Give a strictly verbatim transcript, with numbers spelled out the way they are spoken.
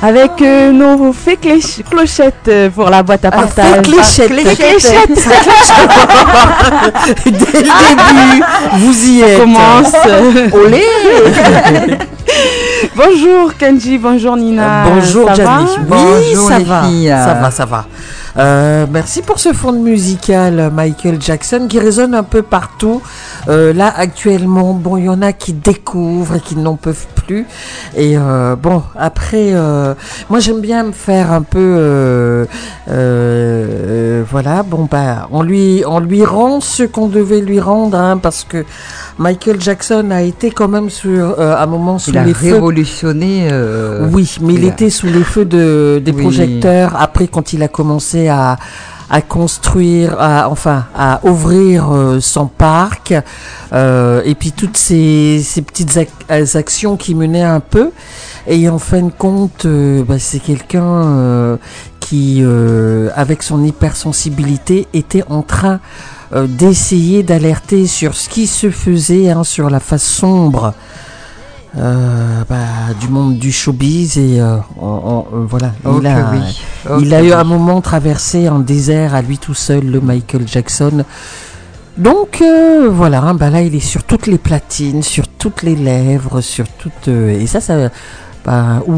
avec euh, nos fées clé- clochettes euh, pour la boîte à partage. Fées cléchettes. Fées cléchettes. Dès le début, vous y êtes. On commence. Olé. Bonjour Kenji, bonjour Nina. Bonjour ça Gianni. va Oui, Bonjour ça les va. filles. Ça va, ça va. Euh, merci pour ce fond musical Michael Jackson qui résonne un peu partout. Euh, là actuellement, bon, il y en a qui découvrent et qui n'en peuvent plus. Et euh, bon, après, euh, moi j'aime bien me faire un peu, euh, euh, voilà. Bon bah, on lui, on lui rend ce qu'on devait lui rendre, hein, parce que Michael Jackson a été quand même sur euh, un moment sous Il a les feux. révolutionné. euh, Oui, mais il il a- était sous les feux de, des Oui. projecteurs. Après, quand il a commencé à, à construire, à, enfin, à ouvrir euh, son parc, euh, et puis toutes ces, ces petites ac- actions qui menaient un peu. Et en fin de compte, euh, bah, c'est quelqu'un euh, qui, euh, avec son hypersensibilité, était en train euh, d'essayer d'alerter sur ce qui se faisait, hein, sur la face sombre. Euh, bah, du monde du showbiz et euh, on- on- euh, voilà, Oh il que a, oui. Oh il que a eu oui. un moment traversé un désert à lui tout seul, le Michael Jackson. Donc euh, voilà, hein, bah là il est sur toutes les platines, sur toutes les lèvres, sur toutes euh, et ça, ça, bah,